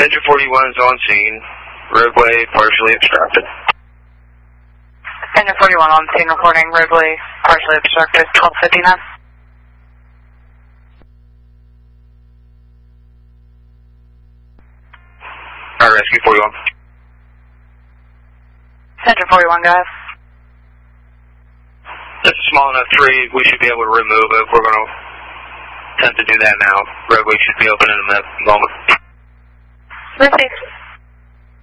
Engine 41 is on scene. Roadway partially obstructed. Engine 41 on scene reporting roadway partially obstructed, 1259. Rescue 41. Engine 41, guys. It's a small enough tree, we should be able to remove it. We're going to attempt to do that now. Roadway should be open in a moment. Received.